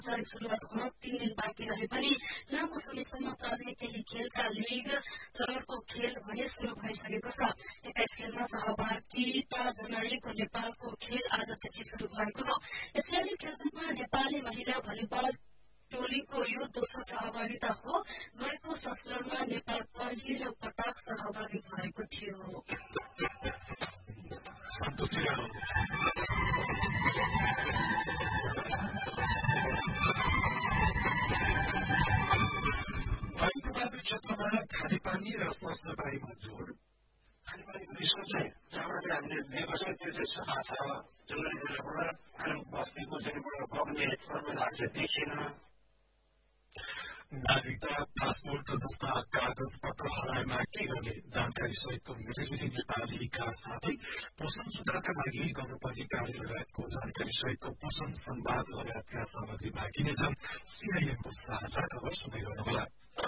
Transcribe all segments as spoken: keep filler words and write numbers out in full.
औपचारिक सुरुवात हुन तीन दिन बाँकी रहे पनि लामो समयसम्म चल्ने केही खेलका लिग चरणको खेल भने शुरू भइसकेको छ। एक्काइस खेलमा सहभागिता जनाएको नेपालको खेल आजदेखि शुरू भएको हो। एसियाली खेलकुदमा नेपाली महिला भलिबल टोलीको यो दोस्रो सहभागिता हो। गएको संस्करणमा नेपाल पहिलो पटक सहभागी भएको थियो। क्षेत्रमा खानेपानी र स्वास्थ्य बारेमा जोड खानेपानीको विषय चाहिँ जहाँबाट चाहिँ हामीले लिएको छ त्यो चाहिँ सफा छ। जङ्गली जिल्लाबाट हाम्रो बस्तीको जहाँबाट बग्ने सर्वलाहरू चाहिँ देखिएन। नागरिकता पासपोर्ट जस्ता कागज पत्र हराएमा के गर्ने जानकारी सहितको मिलिजुली नेपालीका साथै पोषण सुधारका लागि गर्नुपर्ने कार्य लगायतको जानकारी सहितको पोषण संवाद लगायतका सामग्री बाँकी नै छन्। सीआईएमको साझा खबर सुन्दै गर्नुहोला।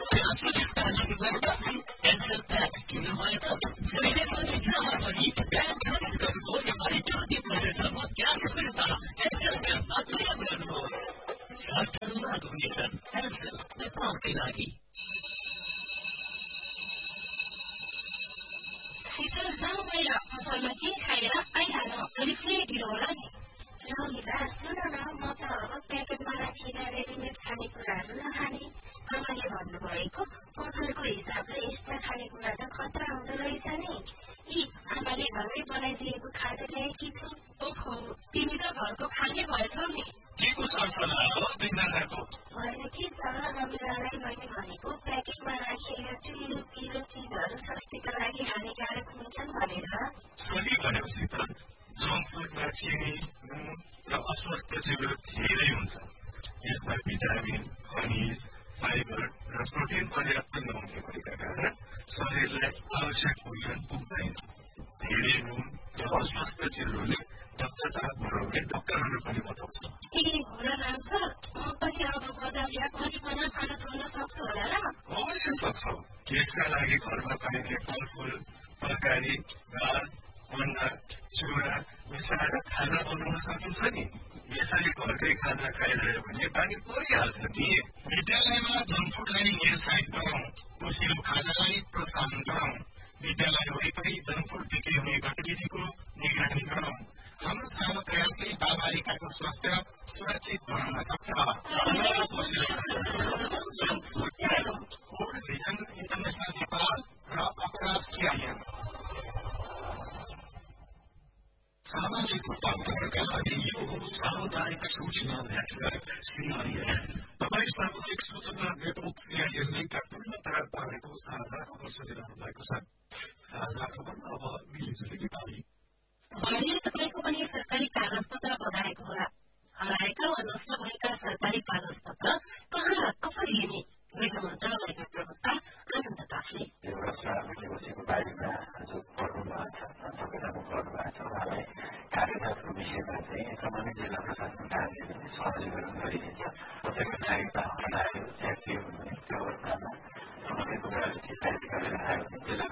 शीतल जाउँ बाहिर पसलमा के खाएर आइहाल्नु अलिक ढिलो होला नि। लौलिदा सुन न म त प्याकेटमा राखिएका रेडिमेड खानेकुराहरू नखाने। आमाले भन्नुभएको पसलको हिसाबले यस्ता खानेकुरा त खतरा हुँदो रहेछ नि। यी आमाले घरमै बनाइदिएको खाजा ल्याएकी छु। ओहो तिमी त घरको खाने भएछौ नि। के को सरसल्लाह हो दुईजनाको? होइन कि सर रमिरालाई मैले भनेको प्याकेटमा राखिएका चिलो पिलो चिजहरू स्वास्थ्यका लागि हानिकारक हुन्छन् भनेर। सही भनेको शीतल। जङ्क फुडमा चिनी नुन र अस्वस्थ चिजहरू धेरै हुन्छ। यसमा भिटामिन खनिज फाइबर र प्रोटिन पर्याप्त नहुने भएका कारण शरीरलाई आवश्यक पोषण पुग्दैन। धेरै नुन र अस्वस्थ चिजहरूले रक्तचाप बढाउने डाक्टरहरू पनि बताउँछ। ए हो र राम सर म पनि अब बजार या परिपन खान छोड्न सक्छु होला र? अवश्य सक्छौ। यसका लागि घरमा पाइने फलफुल तरकारी दाल अन्डा चुरा मिसाएर खाजा बनाउन सकिन्छ नि। यसरी घरकै खाजा खाइरह्यो भने पानी परिहाल्छ नि। विद्यालयमा जङ्क फुडलाई निरुत्साहित गरौँ। पोषिलो खाजालाई प्रोत्साहन गरौँ। विद्यालय वरिपरि जङ्क फुड बिक्री हुने गतिविधिको निगरानी गरौँ। हाम्रो सानो प्रयासले बालबालिकाको स्वास्थ्य सुरक्षित बनाउन सक्छ। Junk food त्यागौँ। World vision international Nepal र अपराध सीआईएम। सामाजिक रूपान्तरणका लागि यो सामुदायिक सूचना नेटवर्क सीआईएम। तपाईँ सामुदायिक सूचना नेटवर्क सीआईएमले काठमाडौँ तयार पारेको साझा खबर सुनिरहनु भएको छ। साझा खबरमा अब मिलिजुली नेपाली। मैले तपाईँको पनि सरकारी कागज पत्र बनाएको होला। हराएका वा नष्ट भएका सरकारी कागज पत्र कहाँ कसरी लिने? गृह मन्त्रालयका प्रवक्ता आनन्द काफले यो वर्ष हामीले बसेको बारेमा जो पढ्नु भएको छ सबैजना पढ्नु भएको छ उहाँलाई कागजातको विषयमा चाहिँ सम्बन्धित जिल्ला प्रशासन कार्यालयले सहजीकरण गरिनेछ। कसैको नागरिकता हरायो च्यातियो भने त्यो अवस्थामा सम्बन्धित कुराहरू सिफारिस गरेर आयो भने जिल्ला